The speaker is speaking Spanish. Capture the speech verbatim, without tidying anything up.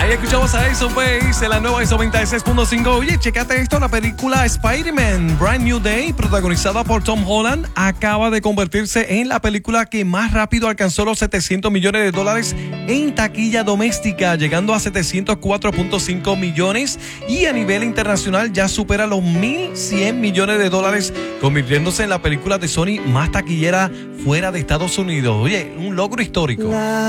Ahí escuchamos a Ace of Base en la nueva X noventa y seis punto cinco. Oye, checate esto, la película Spider-Man Brand New Day, protagonizada por Tom Holland, acaba de convertirse en la película que más rápido alcanzó los setecientos millones de dólares en taquilla doméstica, llegando a setecientos cuatro punto cinco millones, y a nivel internacional ya supera los mil cien millones de dólares, convirtiéndose en la película de Sony más taquillera fuera de Estados Unidos. Oye, un logro histórico.